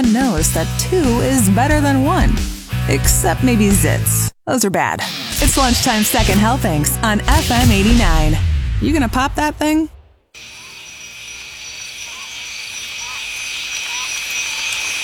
everyone knows that 2 is better than 1. Except maybe zits. Those are bad. It's Lunchtime Second Helpings on FM 89. You gonna pop that thing?